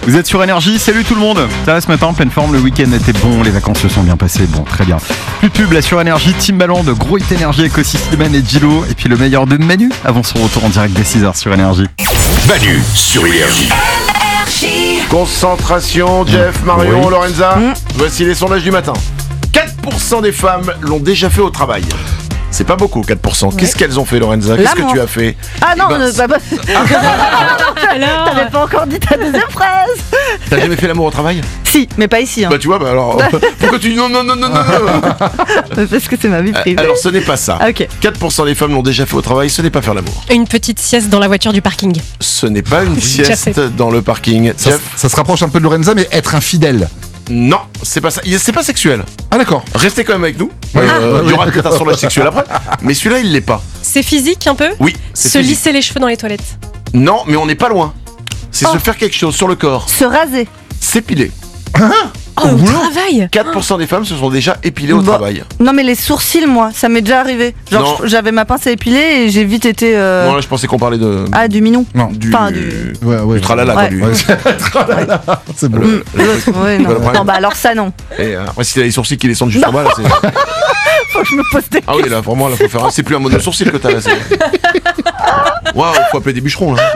Vous êtes sur Énergie, salut tout le monde. Ça va ce matin, en pleine forme, le week-end était bon, les vacances se sont bien passées, bon, très bien. Plus de pub là sur Énergie, Timbaland, Gros Hit Énergie, Ecosystem et Gilo. Et puis le meilleur de Manu avant son retour en direct dès 6h sur Énergie. Manu sur Énergie. Concentration, Jeff, Marion, Lorenza. Voici les sondages du matin. 4% des femmes l'ont déjà fait au travail. C'est pas beaucoup, 4%. Qu'est-ce qu'elles ont fait, Lorenza? Qu'est-ce que tu as fait? Ah non, t'avais pas encore dit ta deuxième phrase. T'as jamais fait l'amour au travail? Si, mais pas ici. Hein. Bah tu vois, alors pourquoi tu dis non? Parce que c'est ma vie privée. Alors ce n'est pas ça. Ok. 4% des femmes l'ont déjà fait au travail, ce n'est pas faire l'amour. Une petite sieste dans la voiture du parking. Ce n'est pas une sieste dans le parking. Ça, Jeff? ça se rapproche un peu de Lorenza, mais être infidèle. Non, c'est pas ça. C'est pas sexuel. Ah d'accord. Restez quand même avec nous. Il y aura peut-être un sondage sexuel après. Mais celui-là, il l'est pas. C'est physique un peu? Oui, c'est Se physique. lisser les cheveux dans les toilettes. Non, mais on n'est pas loin. C'est se faire quelque chose sur le corps. Se raser. S'épiler. Oh, au travail. 4% des femmes se sont déjà épilées au Bah, travail. Non mais les sourcils, moi, ça m'est déjà arrivé. Genre Non. j'avais ma pince à épiler et j'ai vite été Non, là, je pensais qu'on parlait de... du minou. Non. Enfin, du... Ouais. Du tralala, quoi, Ouais. du... Ouais, c'est bon. Ouais, non. Voilà, Non bah alors ça non. Et après, si t'as les sourcils qui descendent juste en bas, là, c'est... Faut que je me pose des Ah oui, là, vraiment, là, faut faire... C'est plus un mono sourcil que t'as, là, c'est... Waouh, faut appeler des bûcherons, là.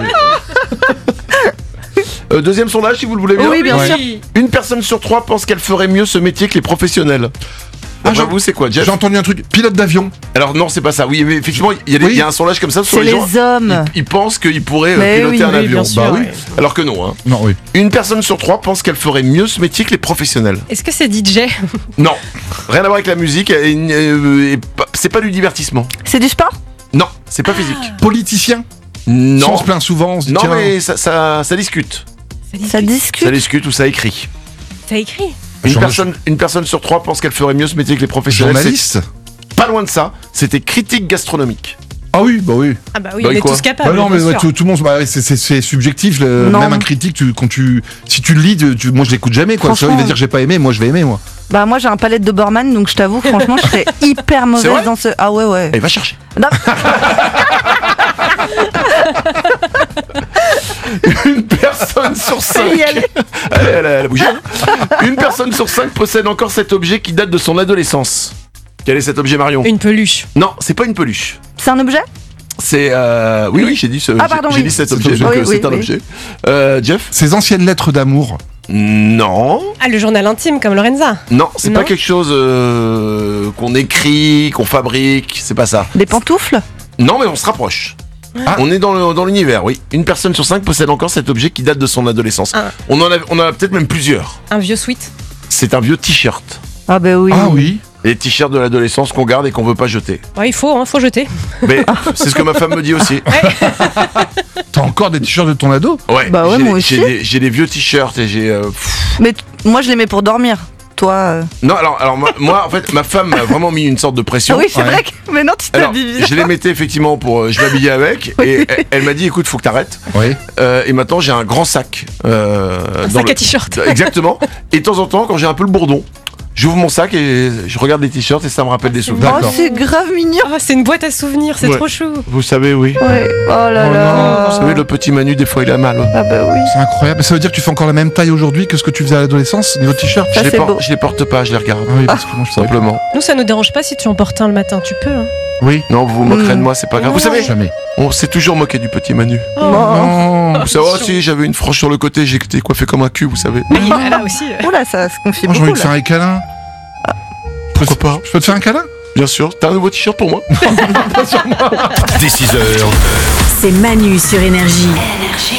Deuxième sondage, si vous le voulez bien. Oui, bien sûr. Une personne sur 3 pense qu'elle ferait mieux ce métier que les professionnels. D'après vous, c'est quoi, Jeff? J'ai entendu un truc, pilote d'avion. Alors non, c'est pas ça. Oui, mais effectivement, il y a un sondage comme ça sur C'est les gens. les hommes. Ils pensent qu'ils pourraient Mais piloter oui, un oui, avion. bien sûr, Bah oui. ouais. Alors que non. Hein. Non, oui. Une personne sur 3 pense qu'elle ferait mieux ce métier que les professionnels. Est-ce que c'est DJ? Non, rien à voir avec la musique. C'est pas du divertissement. C'est du sport? Non, c'est pas physique. Politicien. Si Non. on se plaint souvent, on se dit Non, tiens, mais ça discute. Ça discute. Ça discute ou ça écrit. T'as écrit? Une personne sur 3 pense qu'elle ferait mieux ce métier que les professionnels. journaliste. C'est pas loin de ça. C'était critique gastronomique. Ah oui, bah oui. Ah bah oui, Bah, on est quoi tous capables. Bah non, mais bien ouais, sûr. tout le monde, bah, c'est subjectif. Non. Même un critique, si tu le lis, moi je l'écoute jamais. Quoi. Franchement. Il va dire j'ai pas aimé, moi je vais aimer. Moi. Bah moi j'ai un palette de Doberman donc je t'avoue franchement je serais hyper C'est mauvaise vrai dans ce... Ah ouais. Allez, va chercher. Non. Une personne sur 5. Y aller. Elle a bougé. Une personne sur 5 possède encore cet objet qui date de son adolescence. Quel est cet objet, Marion? Une peluche. Non, c'est pas une peluche. C'est un objet? C'est oui, j'ai dit pardon, j'ai oui. dit cet C'est objet, objet. donc Oui, c'est un oui. objet. Jeff? Ces anciennes lettres d'amour. Non, Ah, le journal intime comme Lorenza. non, c'est Non. pas quelque chose qu'on écrit, qu'on fabrique, c'est pas ça. Des pantoufles? Non, mais on se rapproche. On est dans l'univers, oui. Une personne sur 5 possède encore cet objet qui date de son adolescence. Ah. On en a peut-être même plusieurs. Un vieux sweat. C'est un vieux t-shirt. Ah bah oui. Ah oui. Les t-shirts de l'adolescence qu'on garde et qu'on veut pas jeter. Ouais, il faut jeter. Mais c'est ce que ma femme me dit aussi. T'as encore des t-shirts de ton ado? Ouais, Bah ouais, j'ai- moi aussi. j'ai des vieux t-shirts et j'ai... Mais moi je les mets pour dormir. Toi... Non, alors moi, en fait, ma femme m'a vraiment mis une sorte de pression. Ah oui c'est Ouais. vrai que... Mais non tu Alors, t'habilles bien. je les mettais effectivement pour... je m'habillais avec et elle m'a dit, écoute, faut que t'arrêtes. Oui. Et maintenant, j'ai un grand sac. Un sac à t-shirt. Exactement. Et de temps en temps, quand j'ai un peu le bourdon, j'ouvre mon sac et je regarde les t-shirts et ça me rappelle des souvenirs. Oh c'est grave mignon. Oh, c'est une boîte à souvenirs, c'est Ouais. trop chou. Vous savez, oui. Ouais. Oh là Oh là. Vous savez, le petit Manu, des fois, il a mal. Ah bah oui. C'est incroyable. Ça veut dire que tu fais encore la même taille aujourd'hui que ce que tu faisais à l'adolescence, niveau t-shirt? Ça, c'est beau. Je les porte pas, je les regarde. Ah oui, parce que moi je savais pas. Simplement. Nous, ça nous dérange pas si tu en portes un le matin, tu peux. Hein. Oui. Non, vous vous moquerez de moi, c'est pas grave. Vous savez, Jamais. on s'est toujours moqué du petit Manu. Oh. Non. Vous savez, si j'avais une frange sur le côté, j'étais coiffé comme un cul, vous savez. Mais là aussi. Oula ça se confie Moi j'ai envie beaucoup de faire là. un câlin. Pourquoi pas? Je peux te faire un câlin? Bien sûr. T'as un nouveau t-shirt pour moi? Dès 6h, C'est Manu sur Énergie.